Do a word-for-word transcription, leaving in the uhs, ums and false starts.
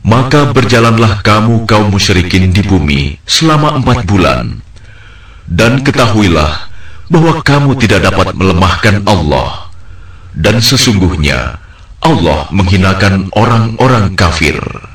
Maka berjalanlah kamu kaum musyrikin di bumi selama empat bulan, dan ketahuilah bahwa kamu tidak dapat melemahkan Allah, dan sesungguhnya Allah menghinakan orang-orang kafir.